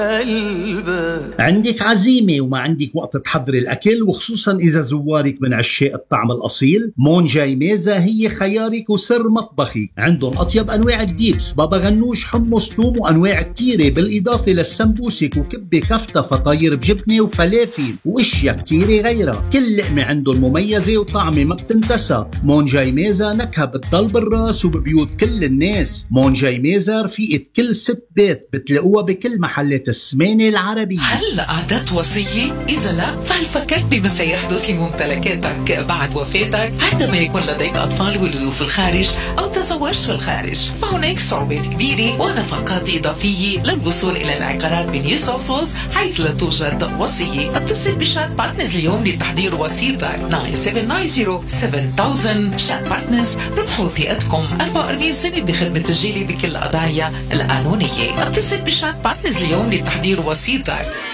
قلبك. عندك عزيمة وما عندك وقت تحضري الأكل، وخصوصا إذا زوارك من عشاق الطعم الأصيل، مون جاي ميزة هي خيارك وسر مطبخي. عندهم أطيب أنواع الديبس، بابا غنوش، حمص، توم، وأنواع كتيرة، بالإضافة للسمبوسك وكبة كفتة، فطاير بجبنة وفلافل وأشياء كتيرة غيرها. كل لقمة عندهم مميزة وطعمة ما بتنتسى. مون جاي ميزة نكهة بتضل بالراس وببيوت كل الناس. مون جاي ميزة رفيقة كل ست بيت، بتلاقوها بكل محلات السمانة العربية. هل أعددت وصية؟ إذا لا، فهل فكرت بما سيحدث لممتلكاتك بعد وفاتك عندما يكون لديك أطفال ولدوا في الخارج أو تزوجت في الخارج؟ فهناك صعوبات كبيرة ونفقات إضافية للوصول إلى العقارات بنيو ساوث ويلز حيث لا توجد وصية. اتصل بشات بارتنرز اليوم لتحضير وصيتك 97907000. شات بارتنرز، ربحوا ثقتكم 44 سنة بخدمة الجيلي بكل القضايا القانونية. اتصل بشات بارتنرز اليوم لتحضير وصيتك